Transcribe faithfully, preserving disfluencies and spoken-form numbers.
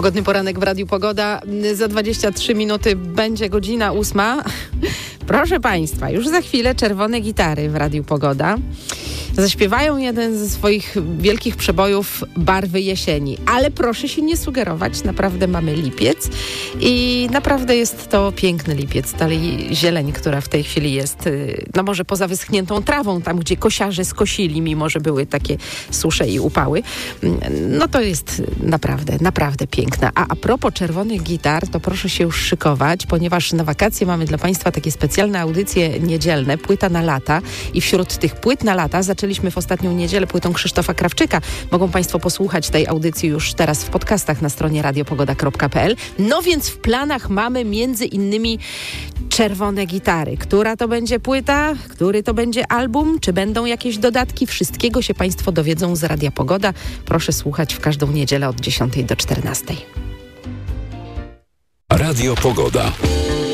Pogodny poranek w Radiu Pogoda. Za dwadzieścia trzy minuty będzie godzina ósma. Proszę Państwa, już za chwilę czerwone gitary w Radiu Pogoda zaśpiewają jeden ze swoich wielkich przebojów Barwy jesieni. Ale proszę się nie sugerować, naprawdę mamy lipiec i naprawdę jest to piękny lipiec. Dalej zieleń, która w tej chwili jest, no może poza wyschniętą trawą, tam gdzie kosiarze skosili, mimo że były takie susze i upały, no to jest naprawdę, naprawdę piękna. A a propos czerwonych gitar, to proszę się już szykować, ponieważ na wakacje mamy dla Państwa takie specjalne audycje niedzielne, płyta na lata i wśród tych płyt na lata zaczęliśmy w ostatnią niedzielę płytą Krzysztofa Krawczyka. Mogą Państwo posłuchać tej audycji już teraz w podcastach na stronie radiopogoda kropka p l. No więc w planach mamy między innymi czerwone gitary. Która to będzie płyta? Który to będzie album? Czy będą jakieś dodatki? Wszystkiego się Państwo dowiedzą z Radia Pogoda. Proszę słuchać w każdą niedzielę od dziesiątej do czternastej. Radio Pogoda.